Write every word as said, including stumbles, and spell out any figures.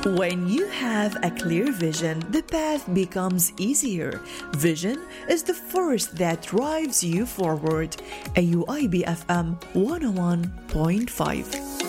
When you have a clear vision, the path becomes easier. Vision is the force that drives you forward. A U I B F M one oh one point five.